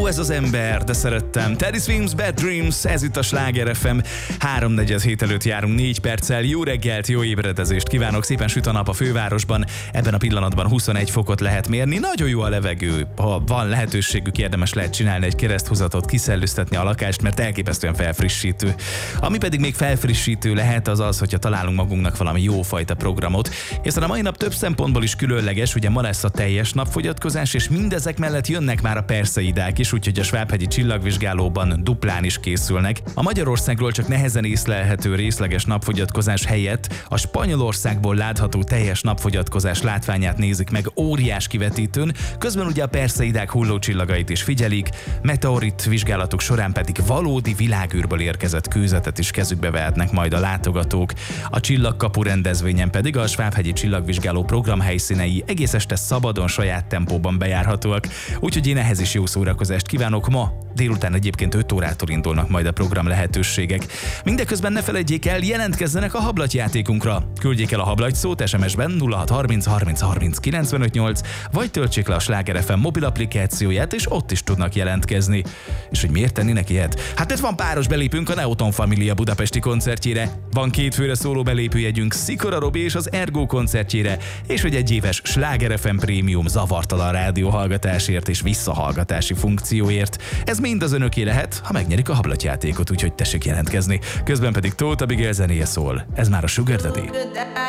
ez az ember, de szerettem. Teddy Swims, Bad Dreams, ez itt a Sláger FM. 3:47 előtt járunk 4 perccel. Jó reggelt, jó ébredezést kívánok. Szépen süt a nap a fővárosban. Ebben a pillanatban 21 fokot lehet mérni. Nagyon jó a levegő. Ha van lehetőségük, érdemes lehet csinálni egy kereszthúzatot, kiszellőztetni a lakást, mert elképesztően felfrissítő. Ami pedig még felfrissítő lehet, az az, hogyha találunk magunknak valami jófajta programot. Hiszen a mai nap több szempontból is különleges, ugye ma lesz a teljes napfogyatkozás, és mindezek mellett jönnek már a perszeidák is, úgyhogy a Svábhegyi csillagvizsgálóban duplán is készülnek. A Magyarországról csak nehezen észlelhető részleges napfogyatkozás helyett a Spanyolországból látható teljes napfogyatkozás látványát nézik meg óriás kivetítőn, közben ugye a perszeidák hullócsillagait is figyelik, meteorit vizsgálatok során pedig valódi világűrből érkezett kőzetet is kezükbe vehetnek majd a látogatók. A Csillagkapu rendezvényen pedig a Svábhegyi csillagvizsgáló program helyszínei egész este szabadon, saját tempóban bejárhatóak, úgyhogy én ehhez is jó szórakozást kívánok. Ma délután egyébként 5 órától indulnak majd a program lehetőségek. Mindeközben ne felejtjék el, jelentkezzenek a hablatyjátékunkra. Küldjék el a hablatyszót SMS-ben 0630 30 30 958, vagy töltsék le a Sláger FM mobil applikációját, és ott is tudnak jelentkezni. És hogy miért tennének ilyet? Hát itt van páros belépünk a Neoton Família budapesti koncertjére, van 2 főre szóló belépőjegyünk Szikora Robi és az Ergo koncertjére, és hogy egy éves Sláger FM Prémium zavartalan rádióhallgatásért és visszahallgatási funkcióért. Ez mind az önöké lehet, ha megnyerik a hablatyjátékot, úgyhogy tessék jelentkezni. Közben pedig Tóth Abigail zenéje szól. Ez már a Sugar Daddy.